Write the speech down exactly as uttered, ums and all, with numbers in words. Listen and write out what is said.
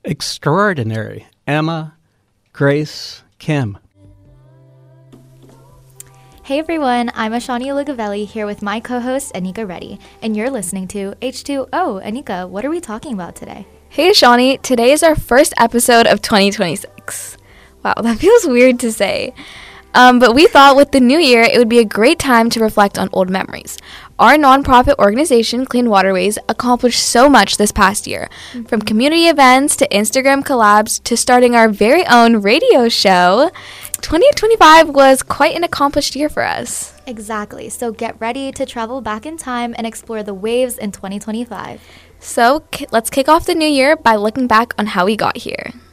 extraordinary Emma, Grace, Kim. Hey everyone, I'm Ashani Lugavelli here with my co-host Anika Reddy, and you're listening to H two O. Anika, what are we talking about today? Hey Ashani, today is our first episode of twenty twenty-six. Wow, that feels weird to say. Um, but we thought with the new year, it would be a great time to reflect on old memories. Our nonprofit organization, Clean Waterways, accomplished so much this past year. Mm-hmm. From community events to Instagram collabs to starting our very own radio show, twenty twenty-five was quite an accomplished year for us. Exactly. So get ready to travel back in time and explore the waves in twenty twenty-five. So k- let's kick off the new year by looking back on how we got here.